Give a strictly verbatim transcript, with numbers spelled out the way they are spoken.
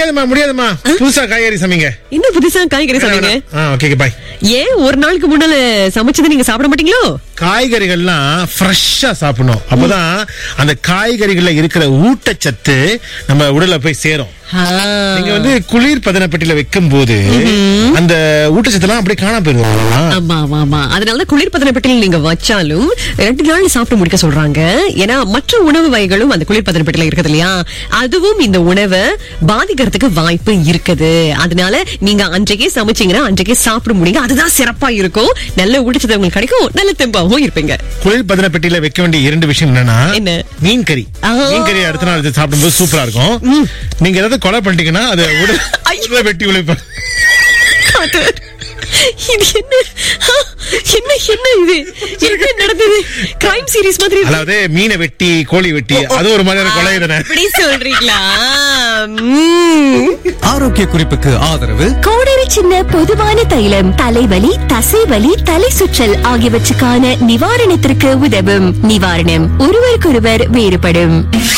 முடியாதுமா முடியாதுமா புதுசா காய்கறி சமைங்க. இன்னும் புதுசா காய்கறி சமைங்க. Okay bye. ஏன் ஒரு நாளுக்கு முன்னால சமைச்சது நீங்க சாப்பிட மாட்டீங்களோ? காய்கறிகள்லாம் ஃப்ரெஷ்ஷா சாப்பிடணும். அப்பதான் அந்த காய்கறிகள்ல இருக்கிற ஊட்டச்சத்து நம்ம உடல்ல போய் சேரும். நீங்க வந்து குளிர் பதன பெட்டியில வைக்கும் போது அந்த ஊட்டச்சத்தெல்லாம் அப்படியே காணாம போயிடும். ஆமா ஆமா ஆமா அதனாலதான் குளிர் பதன பெட்டியில் நீங்க வச்சாலும் ரெண்டு நாள் சாப்பிட்டு முடிக்க சொல்றாங்க. ஏன்னா மற்ற உணவு வகைகளும் அந்த குளிர் பதன பெட்டியில இருக்குது இல்லையா, அதுவும் இந்த உணவை பாதிக்கிறதுக்கு வாய்ப்பு இருக்குது. அதனால நீங்க அன்றைக்கே சமைச்சீங்கன்னா அன்றைக்கே சாப்பிட முடியுங்க. அதுதான் சிறப்பா இருக்கும். நல்ல ஊட்டச்சத்து உங்களுக்கு கிடைக்கும், நல்ல தெம்பாவும் இருப்பீங்க. குளிர் பதன பெட்டியில வைக்க வேண்டிய இரண்டு விஷயம் என்னன்னா, மீன் கறி. மீன் கறி அடுத்த நாள் சாப்பிடும் போது சூப்பரா இருக்கும். நீங்க ஏதாவது கொலை பண்ணிட்டீங்கன்னா அது உடல் வெட்டி உழைப்ப. இது என்ன என்ன என்ன இது என்ன நடந்தது? கிரைம் சீரிஸ் மாதிரி. அதாவது மீனை வெட்டி கோழி வெட்டி அது ஒரு மாதிரியான கொலை தானே. அப்படி சொல்றீங்களா? ஆரோக்கிய குறிப்புக்கு ஆதரவு கோடரி சின்ன பொதுவான தைலம் தலைவலி, தசைவலி, தலை சுற்றல் ஆகியவற்றுக்கான நிவாரணத்திற்கு உதவும். நிவாரணம் ஒருவருக்கொருவர் வேறுபடும்.